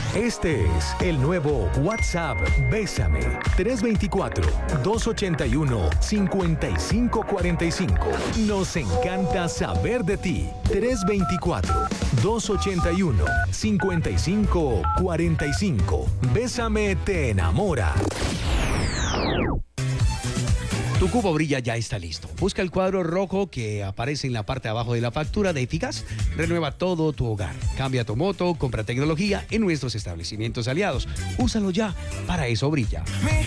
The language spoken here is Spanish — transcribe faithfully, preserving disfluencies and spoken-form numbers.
Este es el nuevo WhatsApp Bésame. tres dos cuatro, dos ocho uno, cinco cinco cuatro cinco. Nos encanta saber de ti. tres dos cuatro, dos ocho uno, cinco cinco cuatro cinco. Bésame te enamora. Tu cubo brilla ya está listo. Busca el cuadro rojo que aparece en la parte de abajo de la factura de Eficaz. Renueva todo tu hogar. Cambia tu moto, compra tecnología en nuestros establecimientos aliados. Úsalo ya, para eso brilla. Mi